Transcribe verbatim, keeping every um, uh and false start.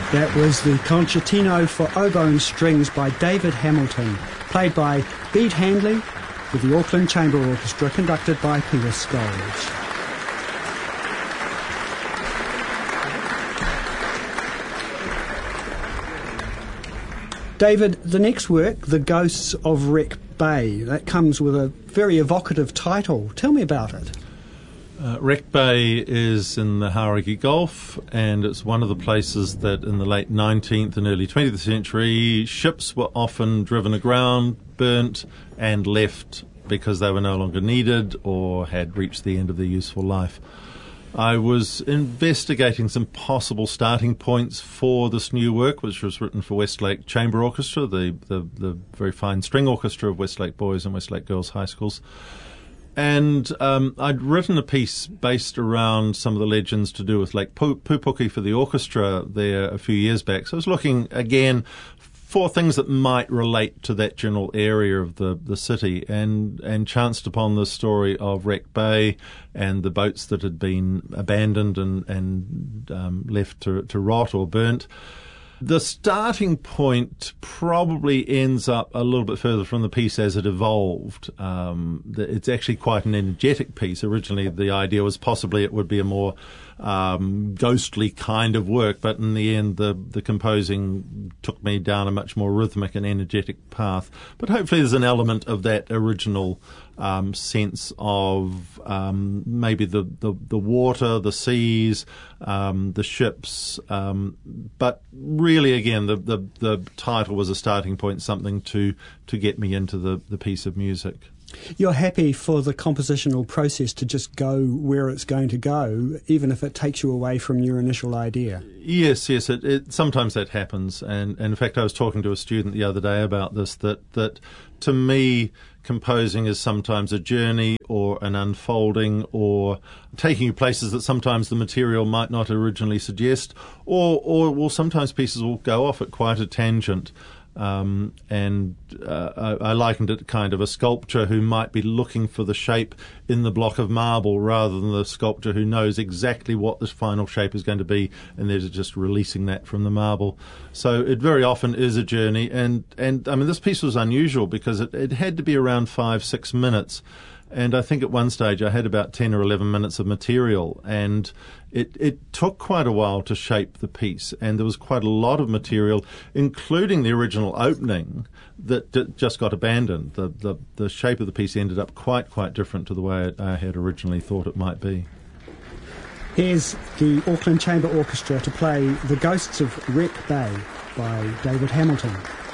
That was the Concertino for Oboe and Strings by David Hamilton, played by Bede Handley with the Auckland Chamber Orchestra, conducted by Peter Scolge. David, the next work, The Ghosts of Wreck Bay, that comes with a very evocative title. Tell me about it. Uh, Wreck Bay is in the Hauraki Gulf, and it's one of the places that in the late nineteenth and early twentieth century, ships were often driven aground, burnt, and left because they were no longer needed or had reached the end of their useful life. I was investigating some possible starting points for this new work, which was written for Westlake Chamber Orchestra, the, the, the very fine string orchestra of Westlake Boys and Westlake Girls High Schools. And um, I'd written a piece based around some of the legends to do with Lake Pupuki for the orchestra there a few years back. So I was looking, again, for things that might relate to that general area of the, the city, and, and chanced upon the story of Wreck Bay and the boats that had been abandoned and, and um, left to, to rot or burnt. The starting point probably ends up a little bit further from the piece as it evolved. Um, it's actually quite an energetic piece. Originally, the idea was possibly it would be a more um, ghostly kind of work, but in the end, the, the composing took me down a much more rhythmic and energetic path. But hopefully there's an element of that original um, sense of um, maybe the, the, the water, the seas, um, the ships, um, but really, again, the, the, the title was a starting point, something to, to get me into the, the piece of music. You're happy for the compositional process to just go where it's going to go, even if it takes you away from your initial idea? Yes, yes. It, it, sometimes that happens. And, and in fact, I was talking to a student the other day about this, that, that to me, composing is sometimes a journey or an unfolding or taking you places that sometimes the material might not originally suggest, or, or well, sometimes pieces will go off at quite a tangent. Um, and uh, I, I likened it to kind of a sculptor who might be looking for the shape in the block of marble rather than the sculptor who knows exactly what this final shape is going to be, and they're just releasing that from the marble. So it very often is a journey. And, and I mean, this piece was unusual because it, it had to be around five, six minutes. And I think at one stage I had about ten or eleven minutes of material, and it, it took quite a while to shape the piece. And there was quite a lot of material, including the original opening, that, that just got abandoned. The, the, the shape of the piece ended up quite, quite different to the way I had originally thought it might be. Here's the Auckland Chamber Orchestra to play The Ghosts of Wreck Bay by David Hamilton.